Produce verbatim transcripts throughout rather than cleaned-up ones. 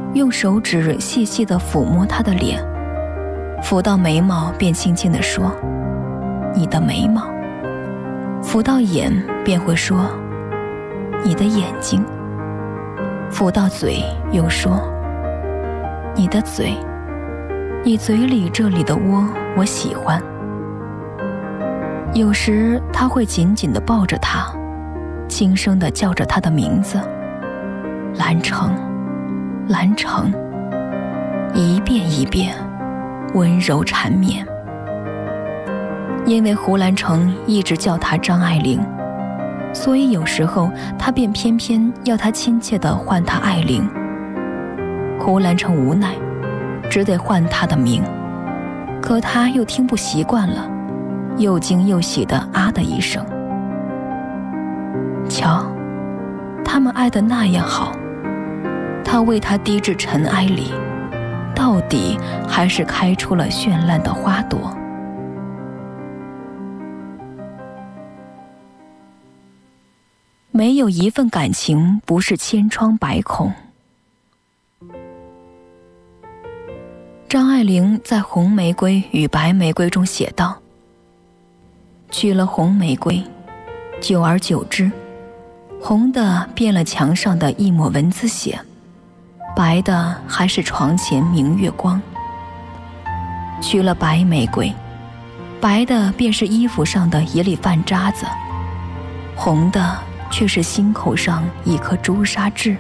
用手指细细地抚摸她的脸，抚到眉毛便轻轻地说：你的眉毛。抚到眼便会说：你的眼睛。抚到嘴又说：你的嘴，你嘴里这里的窝我喜欢。有时他会紧紧地抱着她，轻声地叫着她的名字：兰城，兰城，一遍一遍温柔缠绵。因为胡兰成一直叫她张爱玲，所以有时候他便偏偏要她亲切地唤她爱玲。胡兰成无奈，只得唤她的名，可他又听不习惯了，又惊又喜的啊的一声。瞧，他们爱得那样好，他为她低至尘埃里，到底还是开出了绚烂的花朵。没有一份感情不是千疮百孔。张爱玲在《红玫瑰与白玫瑰》中写道：取了红玫瑰，久而久之，红的变了墙上的一抹蚊子血，白的还是床前明月光。取了白玫瑰，白的便是衣服上的一粒饭渣子，红的却是心口上一颗朱砂痣。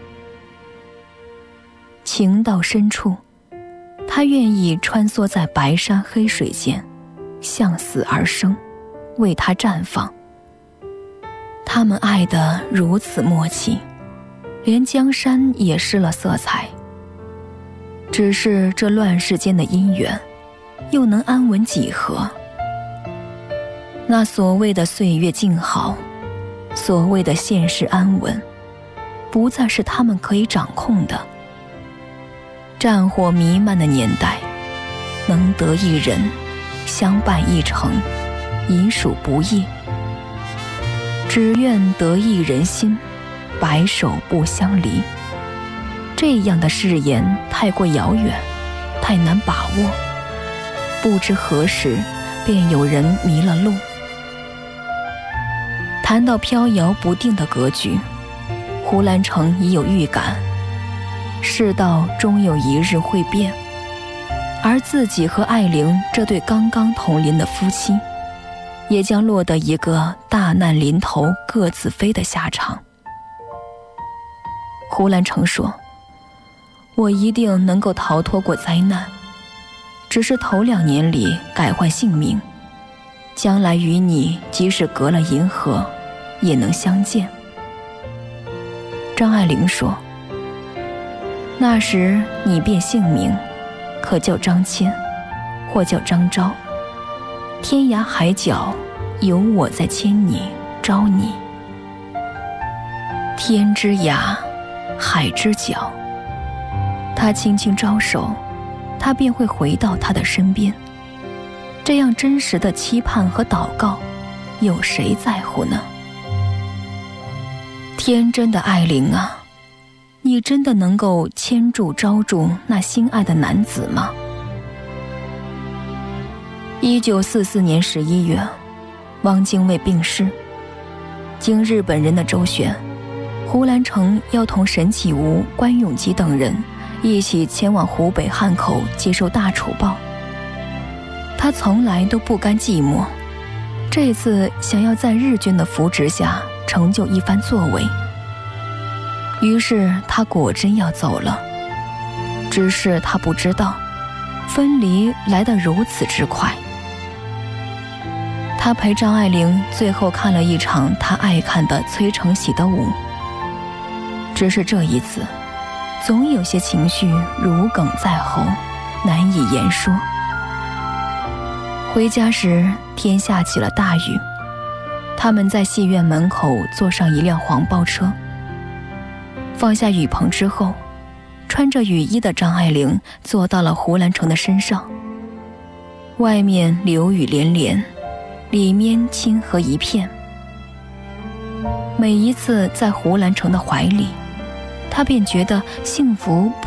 情到深处，他愿意穿梭在白山黑水间，向死而生，为他绽放。他们爱得如此默契，连江山也失了色彩。只是这乱世间的姻缘，又能安稳几何？那所谓的岁月静好，所谓的现世安稳，不再是他们可以掌控的。战火弥漫的年代，能得一人，相伴一程，已属不易。只愿得一人心，白首不相离。这样的誓言太过遥远，太难把握，不知何时便有人迷了路。谈到飘摇不定的格局，胡兰成已有预感，世道终有一日会变，而自己和爱玲这对刚刚同龄的夫妻，也将落得一个大难临头各自飞的下场。胡兰成说：我一定能够逃脱过灾难，只是头两年里改换姓名，将来与你即使隔了银河，也能相见。张爱玲说：那时你变姓名，可叫张骞，或叫张昭，天涯海角有我在牵你招你。天之涯，海之角，他轻轻招手，他便会回到他的身边。这样真实的期盼和祷告，有谁在乎呢？天真的爱玲啊，你真的能够牵住招住那心爱的男子吗？一九四四年十一月，汪精卫病逝。经日本人的周旋，胡兰成要同沈启吾、关永基等人一起前往湖北汉口接受大楚报。他从来都不甘寂寞，这次想要在日军的扶持下成就一番作为。于是他果真要走了，只是他不知道，分离来得如此之快。他陪张爱玲最后看了一场他爱看的崔成喜的舞，只是这一次，总有些情绪如鲠在喉，难以言说。回家时，天下起了大雨，他们在戏院门口坐上一辆黄包车。放下雨棚之后，穿着雨衣的张爱玲坐到了胡兰成的身上。外面流雨连连，里面亲和一片。每一次在胡兰成的怀里，她便觉得幸福